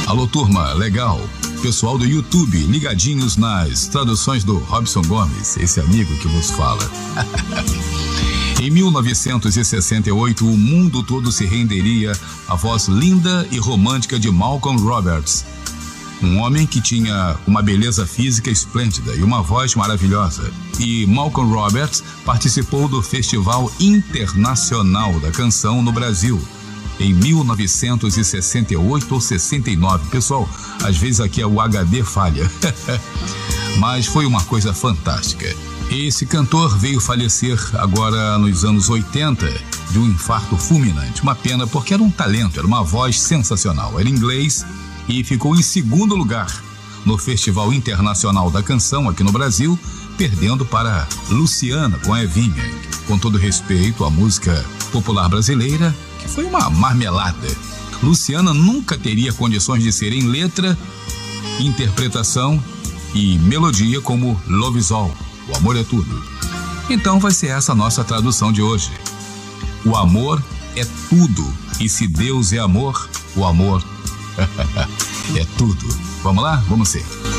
Alô, turma, legal. Pessoal do YouTube, ligadinhos nas traduções do Robson Gomes, esse amigo que vos fala. Em 1968, o mundo todo se renderia à voz linda e romântica de Malcolm Roberts. Um homem que tinha uma beleza física esplêndida e uma voz maravilhosa. E Malcolm Roberts participou do Festival Internacional da Canção no Brasil, em 1968 ou 69. Pessoal, às vezes aqui o HD falha. Mas foi uma coisa fantástica. Esse cantor veio falecer agora nos anos 80 de um infarto fulminante. Uma pena, porque era um talento, era uma voz sensacional. Era inglês e ficou em segundo lugar no Festival Internacional da Canção aqui no Brasil, perdendo para Luciana com Evinha. Com todo respeito à música popular brasileira, que foi uma marmelada. Luciana nunca teria condições de ser em letra, interpretação e melodia como Love is All, o amor é tudo. Então vai ser essa a nossa tradução de hoje. O amor é tudo, e se Deus é amor, o amor é tudo. Vamos lá? Vamos ser.